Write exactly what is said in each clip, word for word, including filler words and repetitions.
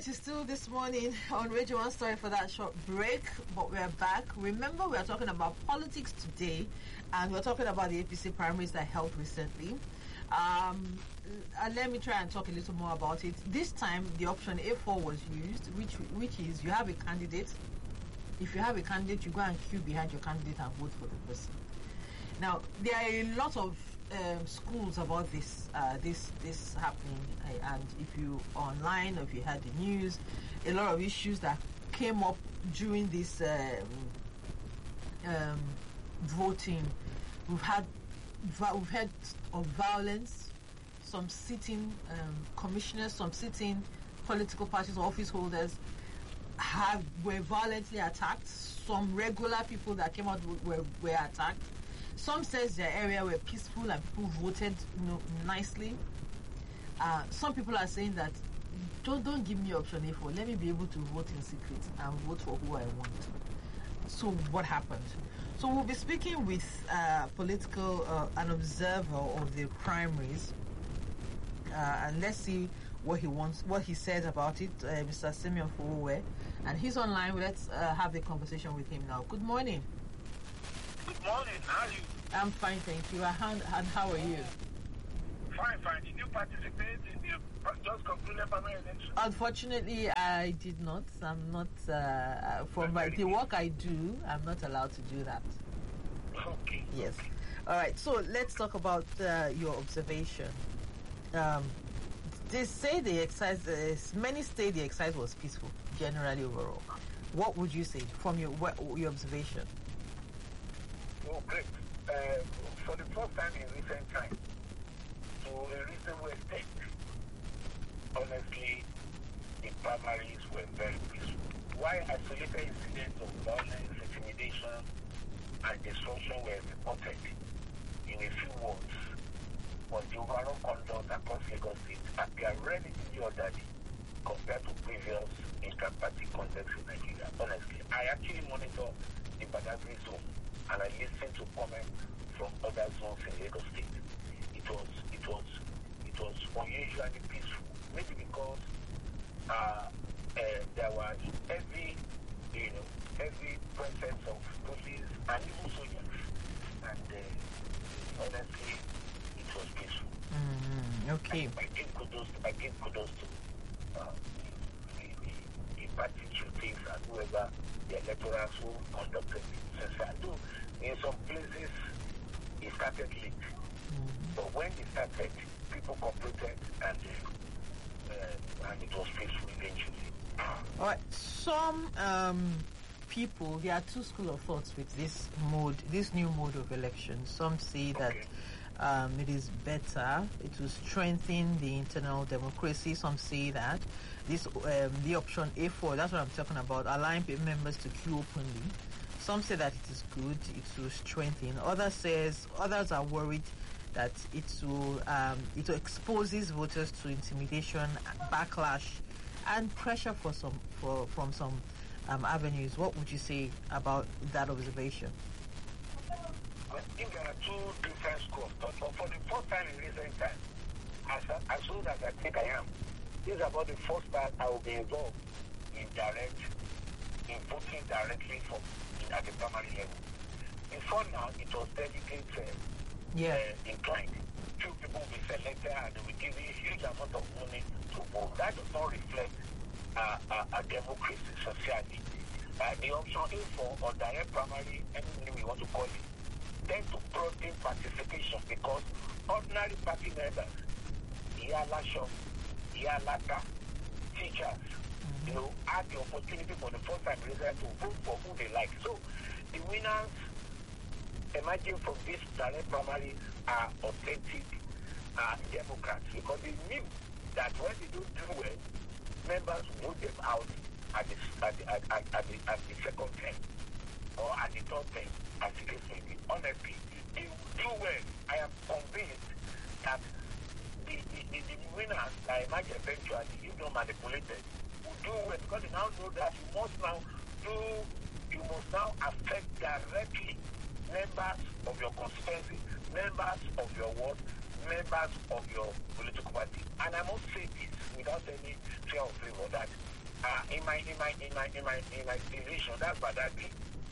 is still this morning on Radio One. Sorry for that short break, but we are back. Remember, we are talking about politics today, and we're talking about the A P C primaries that held recently. Um, and let me try and talk a little more about it. This time, the option A four was used, which which is you have a candidate. If you have a candidate, you go and queue behind your candidate and vote for the person. Now, there are a lot of um, schools about this uh, this this happening, uh, and if you online or if you had the news, a lot of issues that came up during this um, um, voting. We've had we've heard of violence. Some sitting um, commissioners, some sitting political parties or office holders have were violently attacked. Some regular people that came out were were attacked. Some says their area were peaceful and people voted, you know, nicely. Uh, some people are saying that don't don't give me option A four. Let me be able to vote in secret and vote for who I want. So what happened? So we'll be speaking with uh, political uh, an observer of the primaries, uh, and let's see what he wants, what he says about it, uh, Mister Simeon Fowowe, and he's online. Let's uh, have a conversation with him now. Good morning. Good morning. How are you? I'm fine, thank you. And, and how are you? Fine, fine. Did you participate in the just concluded primary election? Unfortunately, I did not. I'm not, uh, from my, the work I do, I'm not allowed to do that. Okay. Yes. All right, so let's talk about uh, your observation. Um, they say the exercise, uh, many say the exercise was peaceful, generally overall. What would you say from your your observation? Oh, great. Uh, for the first time in recent time, to a reasonable extent, honestly, the primaries were very peaceful. Why isolated incidents of violence, intimidation, and destruction were reported in a few words, but the overall conduct across Lagos State appeared relatively orderly compared to previous inter-party contexts in Nigeria. Honestly, I actually monitor the Badagry zone and I listened to comments from other zones in Lagos State. It was, it was, it was unusually peaceful. Maybe because uh, uh, there was heavy, you know, heavy presence of police and even soldiers. And uh, honestly, it was peaceful. Mm, okay. I, I give kudos. I give kudos to uh, the, the, the party chiefs and whoever the electorals who conducted it. Since I do, in some places it started late, mm-hmm. but when it started, people cooperated and uh, and it was peaceful eventually. All right. Some um, people, there are two schools of thoughts with this mode, this new mode of election. Some say that. Okay. Um, it is better. It will strengthen the internal democracy. Some say that this um, the option A four. That's what I'm talking about. Allowing members to queue openly. Some say that it is good. It will strengthen. Others says others are worried that it will um, it will exposes voters to intimidation, backlash, and pressure for some for from some um, avenues. What would you say about that observation? I think there are two different schools, but for the first time in recent time, as, as soon as I think I am, this is about the first time I will be involved in direct, in voting directly for at the primary level. Before now, it was delegate uh, yeah. uh, inclined. Few people will be selected and they will give you a huge amount of money to vote. That does not reflect uh, uh, a democracy society. Uh, the option is for or direct primary, anything we want to call it, tend to broaden participation because ordinary party members, Iyalaso, Iyalata, teachers, mm-hmm. you know, had the opportunity for the first time to vote for who they like. So the winners emerging from this direct primary are authentic uh, Democrats because they knew that when they don't do well, members vote them out at the, at the, at, at, at the, at the second term or at the third term. As the case may be, honestly, they will do well. I am convinced that the, the, the, the winners, I imagine eventually, if not manipulated, will do well because they now know that you must now do, you must now affect directly members of your constituency, members of your ward, members of your political party. And I must say this without any fear of favor that uh, in my in my in my in my in my division, that's Badagry.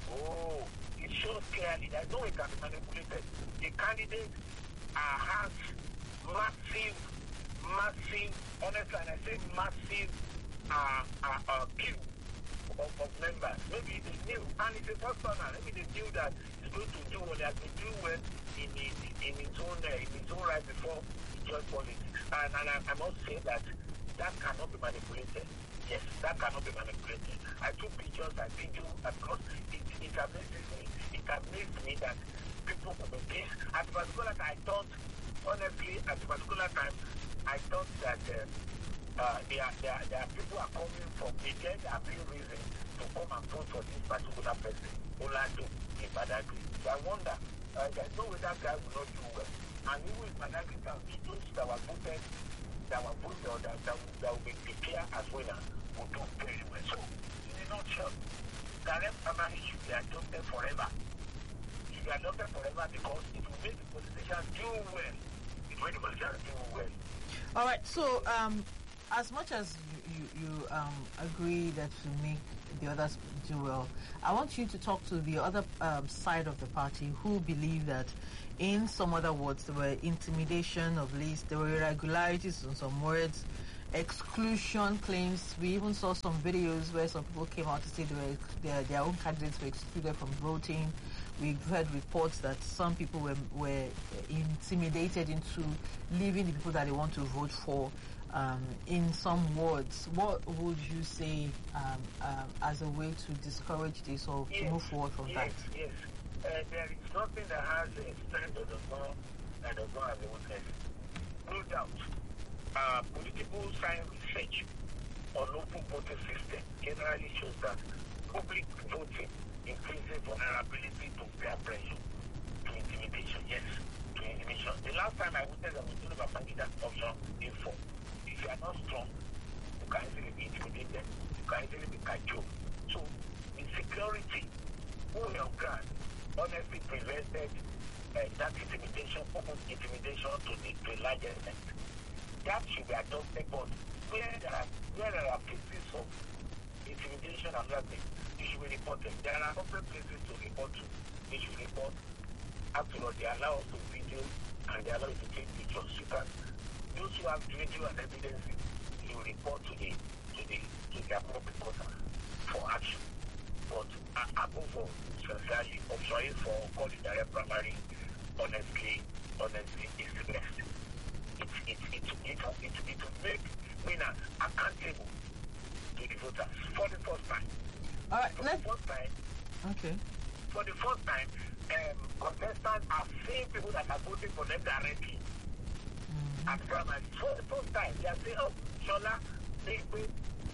Oh, it shows clearly that no one can be manipulated. The candidate uh, has massive, massive, honestly, and I say massive uh, uh, uh, queue of, of members. Maybe they knew, and it's a first turner. Maybe they knew that it's going to do what they have been doing well in in, in its own uh, in its own right before it joined politics. And, and I, I must say that that cannot be manipulated. Yes, that cannot be manipulated. I took pictures, I video, because it, it amazes me. It amazes me that people could be this. At a particular time, I thought, honestly, at a particular time, I thought that uh, uh, there, are, there, are, there are people are coming from the dead are being reason to come and vote for this particular person, Olado in Badagry. So I wonder, uh, there's no way that guy will not do well. And even if Badagry can be those that were voted, that were voted, or that, that, that will be declared as winners, will do very well. So, in a nutshell, direct primary should be adopted forever. Should be adopted forever because it will make the politicians do well. It will make the politicians do well. All right. So, um, as much as you, you, you um, agree that to make the others do well, I want you to talk to the other um, side of the party who believe that in some other words there were intimidation of lists, there were irregularities on some words, exclusion claims. We even saw some videos where some people came out to say they were, their, their own candidates were excluded from voting. We heard reports that some people were, were intimidated into leaving the people that they want to vote for um, in some wards. What would you say um, um, as a way to discourage this or yes, to move forward from yes, that? Yes, uh, there is nothing that has a strength that does not, that does not have a weakness. No doubt. Uh, political science research on open voting system generally shows that public voting increases vulnerability to peer pressure, to intimidation, yes, to intimidation. The last time I voted, I was doing about candidate option info. If you are not strong, you can easily be intimidated, you can easily be cajoled. So, insecurity, who we on ground, honestly prevented uh, that intimidation, open intimidation to the to a large extent. That should be adopted, but where there are, where there are cases of intimidation and nothing, you should be reported. There are other places to report to. They should report. After all, they allow us to video and they allow us to take pictures. You can, those who have video and evidence, you report to the to the to the appropriate person for action. But uh, above all, sincerely, option for call it direct primary, honestly, honestly, is the best. It, it, it, it, it, it, it will make winners accountable to the voters for the first time. All right, for let's... the first time, okay. For the first time, um, contestants are seeing people that are voting for them directly. Mm-hmm. At primary, for the first time, they are saying, "Oh, Shola, Legbe,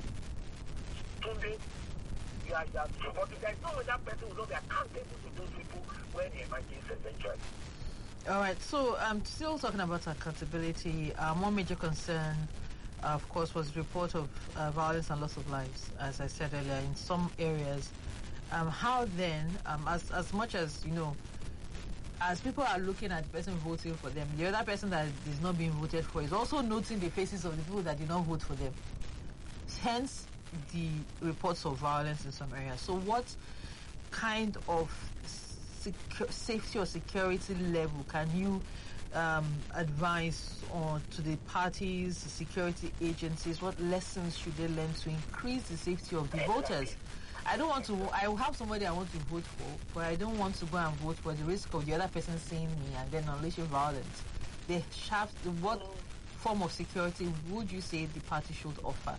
Tunde, you are, you are supporting." There is no way that person will not be accountable to those people when he emerges eventually. All right, so um, still talking about accountability, uh, one major concern, uh, of course, was the report of uh, violence and loss of lives, as I said earlier, in some areas. Um, how then, um, as, as much as, you know, as people are looking at the person voting for them, the other person that is not being voted for is also noting the faces of the people that did not vote for them. Hence, the reports of violence in some areas. So what kind of Secu- safety or security level can you um, advise on to the parties, the security agencies? What lessons should they learn to increase the safety of the voters? I don't want to. I will have somebody I want to vote for, but I don't want to go and vote for the risk of the other person seeing me and then unleashing violence. They have. What form of security would you say the party should offer?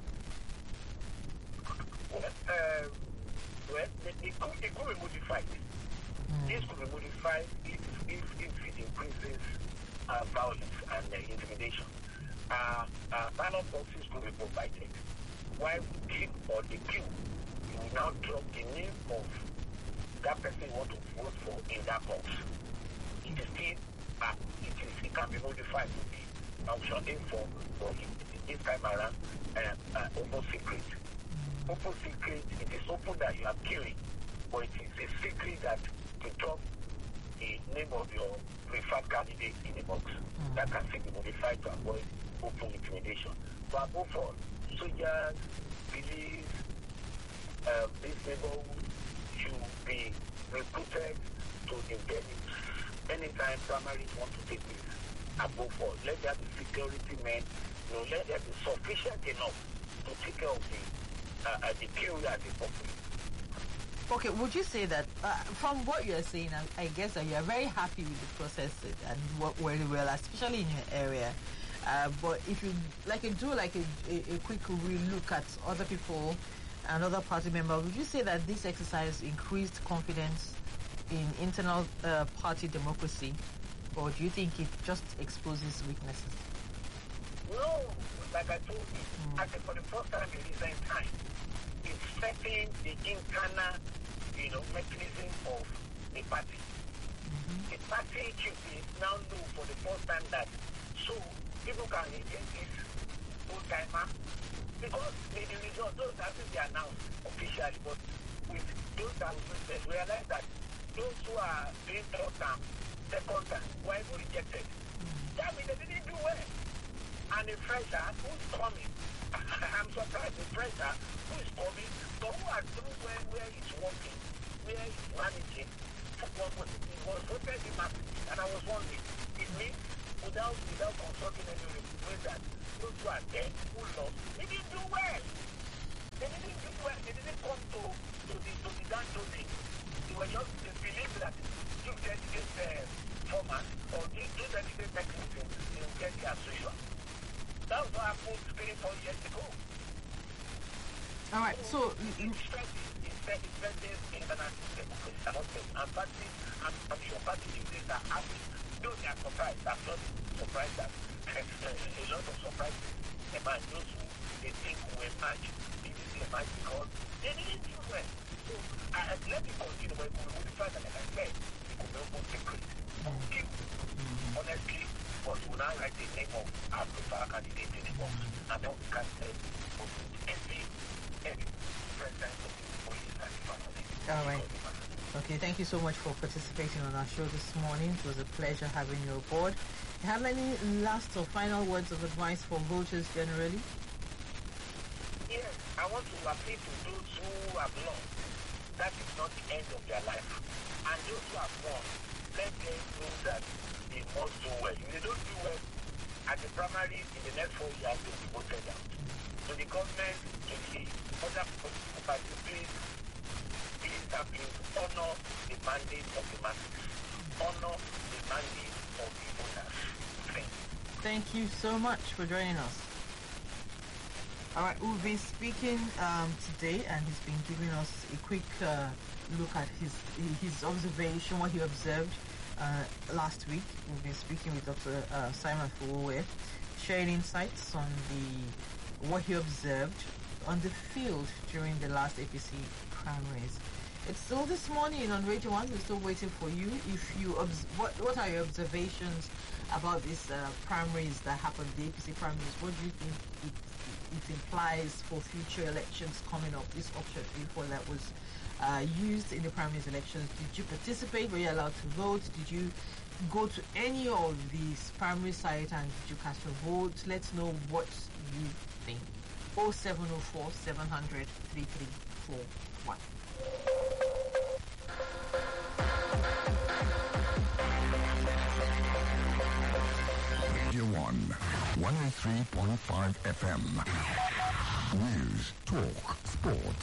Well, uh, well it, it, could, it could be modified. Mm. This could be modified if, if, if it increases uh, violence and uh, intimidation. Uh, uh, ballot boxes could be provided. While the queue or the queue, you will now drop the name of that person you want to vote for in that box. It is still, uh, it, is, it can be modified to be option A for, for this time around, uh, uh, open secret. Open secret, it is open that you are killing, but it is a secret that to drop the name of your preferred candidate in the box. Mm. That can still be modified to avoid open intimidation. But above all, soldiers believe um, this neighborhood should be recruited to the venues anytime primaries want to take place. Above all, let there be security men, you know, let there be sufficient enough to take care of the uh, uh, the curiosity population. Okay, would you say that, uh, from what you're saying, I, I guess that you're very happy with the process and what went well, especially in your area. Uh, but if you like, you do like a, a, a quick relook at other people and other party members, would you say that this exercise increased confidence in internal uh, party democracy, or do you think it just exposes weaknesses? No, like I told you, mm. I think for the first time in recent time, it's setting the internal, you know, mechanism of the party. Mm-hmm. The party chief is now know for the first time that so people can reject this full timer because the result those that will be announced officially, but with those that will realize that those who are being third term, second term, were even rejected. Mm-hmm. That means they didn't do well. And the fresher who's coming, I'm surprised the fresher who is coming, but who are doing where, where he's working, where he's managing, was, was, was voted in massive. And I was wondering, it means without without consulting anyone, with that those who are there, who lost, they didn't do well. They didn't do well. They didn't come to, to the to the dance thing. They were just they believe that two delegate uh, format or two delegate mechanism, they will get the as usual. That was what happened three, four years ago. All right, so... It's strengthening international democracy. And parties, I'm sure party leaders are happy. Though they are surprised, I'm not surprised that a lot of surprises emerge. Those who they think will emerge, they didn't emerge because they didn't do well. So, uh, let me continue, but we will modify that, like I said, it could be open secret. Give, honestly, but we now write the name of our preferred candidate in the box, and then we can say every every president of the police and the family. All right. Okay, thank you so much for participating on our show this morning. It was a pleasure having you aboard. Do you have any last or final words of advice for voters generally? Yes, I want to appeal to those who have lost. That is not the end of their life. And those who have won, let them know that they must do well. If they don't do well at the primaries in the next four years, they will be voted out. So the government, to the other political parties, please, please, and please honor the mandate of the masses. Honor the mandate of the voters. Thank you. Thank you so much for joining us. All right, we've been speaking um, today, and he's been giving us a quick uh, look at his his observation, what he observed Uh, last week. We've been speaking with Doctor Uh, Simon Fuwe, sharing insights on the what he observed on the field during the last A P C primaries. It's still this morning on Radio One. We're still waiting for you. If you obs- what what are your observations about these uh, primaries that happened, the A P C primaries? What do you think it, it implies for future elections coming up? This option before that was Uh, used in the primaries elections. Did you participate? Were you allowed to vote? Did you go to any of these primary sites and did you cast your vote? Let's know what you think. oh seven oh four, seven hundred, three three four one. Radio One, one oh three point five F M. News, talk, sports.